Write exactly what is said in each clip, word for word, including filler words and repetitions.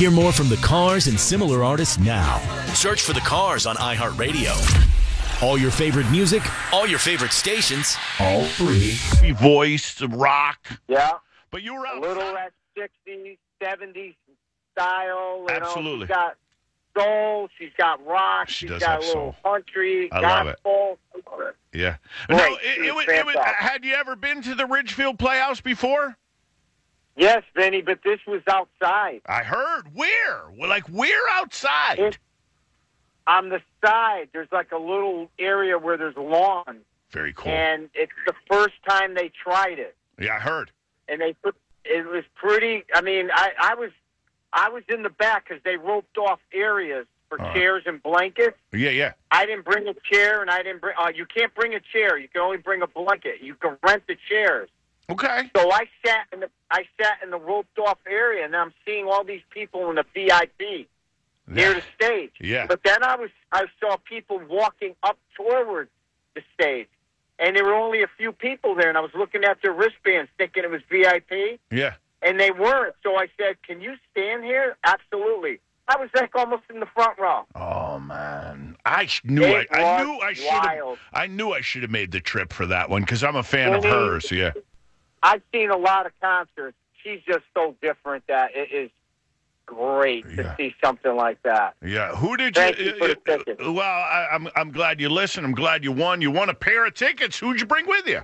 Hear more from the Cars and similar artists now. Search for the Cars on iHeartRadio. All your favorite music, all your favorite stations, all free. Voice, rock. Yeah. But you were A outside. little that sixties, seventies style. You Absolutely. Know, she's got soul. She's got rock. She she's does got have a little soul. country. I love it. gospel. Yeah. Great. No, She it, it, was was, it was, fantastic. had you ever been to the Ridgefield Playhouse before? Yes, Vinny, but this was outside. I heard. Where? Well, like, where outside? It, on the side, there's like a little area where there's lawn. Very cool. And it's the first time they tried it. Yeah, I heard. And they put, it was pretty, I mean, I, I was I was in the back because they roped off areas for Uh-huh. chairs and blankets. Yeah, yeah. I didn't bring a chair, and I didn't bring, uh, you can't bring a chair. You can only bring a blanket. You can rent the chairs. Okay. So I sat in the, I sat in the roped off area, and I'm seeing all these people in the V I P near the stage. Yeah. But then I was, I saw people walking up toward the stage, and there were only a few people there, and I was looking at their wristbands thinking it was V I P, Yeah. and they weren't. So I said, "Can you stand here?" Absolutely. I was like almost in the front row. Oh man, I sh- knew I, It I was knew I should have wild. I knew I should have made the trip for that one because I'm a fan of Really? hers. Yeah. I've seen a lot of concerts. She's just so different that it is great Yeah. to see something like that. Yeah, who did Thank you? you for the uh, ticket. uh, well, I, I'm I'm glad you listened. I'm glad you won. You won a pair of tickets. Who'd you bring with you?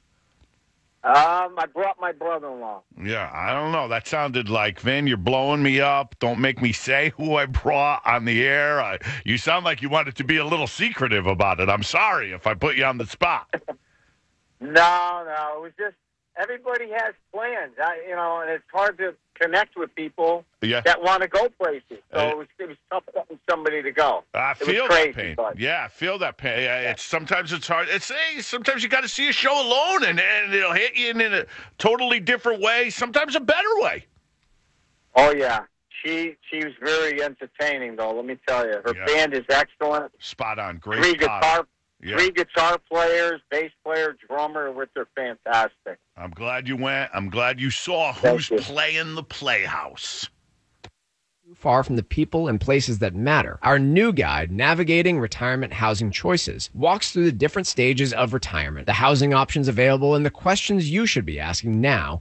Um, I brought my brother-in-law. Yeah, I don't know. That sounded like, Vin, you're blowing me up. Don't make me say who I brought on the air. I, you sound like you wanted to be a little secretive about it. I'm sorry if I put you on the spot. No, no, it was just everybody has plans. I, you know, and it's hard to connect with people Yeah. that want to go places. So Uh, it was it was tough getting somebody to go. I It was feel crazy, that pain. but- Yeah, I feel that pain. Yeah, It's sometimes it's hard. It's hey, sometimes you got to see a show alone, and, and it'll hit you in, in a totally different way. Sometimes a better way. Oh yeah, she she was very entertaining though. Let me tell you, her Yeah. band is excellent. Spot on. Great Three spot. guitar, Yeah. three guitar players, bass player, drummer, which are fantastic. I'm glad you went. I'm glad you saw Thank who's you. playing the Playhouse. Far from the people and places that matter. Our new guide, Navigating Retirement Housing Choices, walks through the different stages of retirement, the housing options available, and the questions you should be asking now